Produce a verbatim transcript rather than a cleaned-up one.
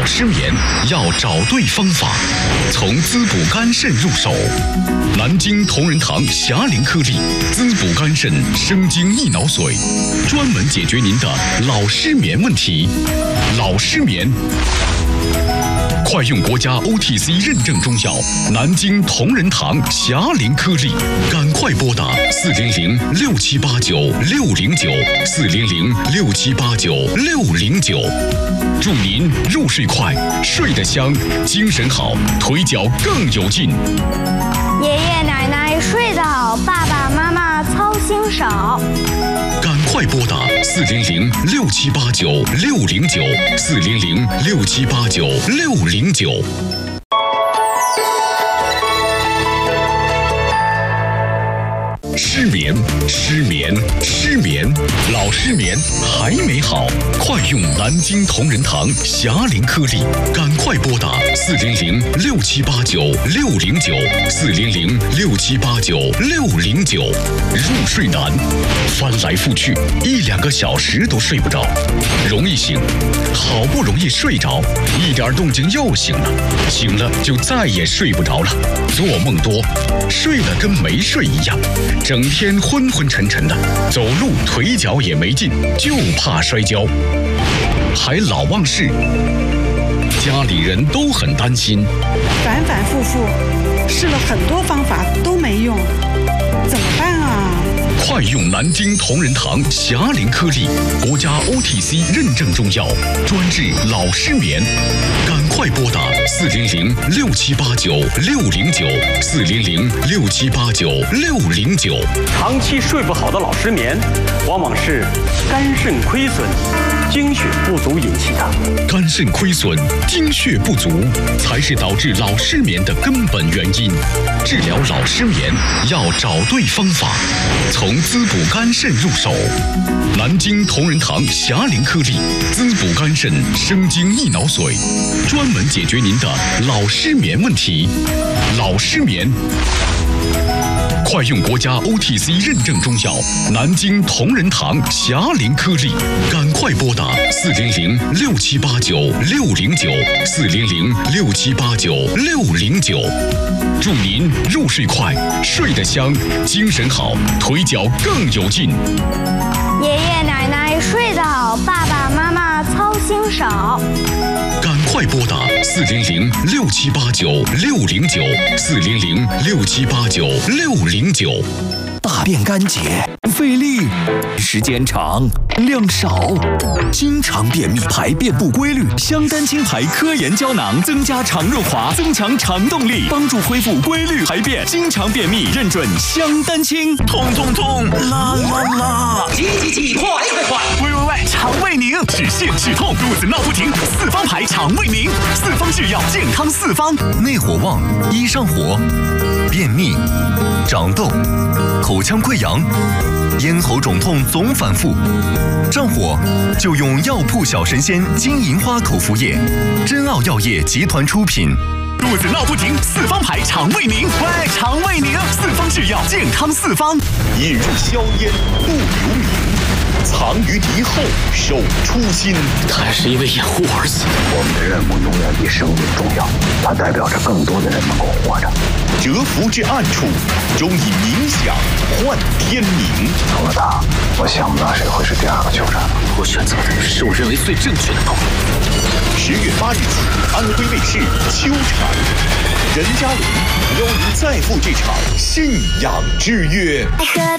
失眠要找对方法，从滋补肝肾入手。南京同仁堂霞灵颗粒滋补肝肾生津益脑髓，专门解决您的老失眠问题。老失眠，快用国家 O T C 认证中药南京同仁堂霞灵颗粒，赶快拨打四零零六七八九六零九四零零六七八九六零九，祝您入睡快，睡得香，精神好，腿脚更有劲。 爷爷奶奶睡得好，爸爸妈妈操心少。 赶快拨打四零零六七八九六零九四零零六七八九六零九。失眠，失眠，失眠，老失眠还没好，快用南京同仁堂霞灵颗粒，赶快拨打四零零六七八九六零九四零零六七八九六零九。入睡难，翻来覆去一两个小时都睡不着，容易醒，好不容易睡着，一点动静又醒了，醒了就再也睡不着了，做梦多，睡得跟没睡一样，整天昏昏沉沉的，走路腿脚也没劲，就怕摔跤，还老忘事，家里人都很担心， 反反复复试了很多方法都没用，怎么办啊？ 快用南京同仁堂霞灵颗粒，国家 O T C 认证中药，专治老失眠。赶快拨打四零零六七八九六零九四零零六七八九六零九。 长期睡不好的老失眠，往往是肝肾亏损、精血不足引起的。 肝肾亏损、精血不足才是导致老失眠的根本原因。治疗老失眠要找对方法，从滋补肝肾入手。南京同仁堂霞灵颗粒滋补肝肾生津益脑髓，专门解决您的老失眠问题。老失眠，快用国家 O T C 认证中药南京同仁堂霞灵颗粒，赶快拨打四零零六七八九六零九四零零六七八九六零九。祝您入睡快，睡得香，精神好，腿脚更有劲。 爷爷奶奶睡得好，爸爸妈妈操心少。 赶快拨打四零零六七八九六零九四零零六七八九六零九。 大便干结，费力，时间长，量少，经常便秘，排便不规律。香丹清排科研胶囊增加肠润滑，增强肠动力，帮助恢复规律排便。经常便秘认准香丹清。痛痛痛，啦啦啦！ 急急急，快快快！ 喂喂喂，肠胃宁，止泻止痛，肚子闹不停，四方牌肠胃宁，四方制药，健康四方。 内火旺，一上火，便秘，长痘，口腔溃疡，咽喉肿痛总反复，上火就用药铺小神仙金银花口服液，真奥药业集团出品。 肚子闹不停，四方牌肠胃宁，喂，肠胃宁，四方制药，健康四方。 引入硝烟不留名，藏于敌后守初心。 他是因为掩护而死。 我们的任务永远比生命重要，它代表着更多的人能够活着。 蛰伏之暗处，终以冥想换天明。 除了他，我想不到谁会是第二个酋长。 我选择的是我认为最正确的道路。 十月八日起，安徽卫视秋产，任嘉伦邀您再赴这场信仰之约。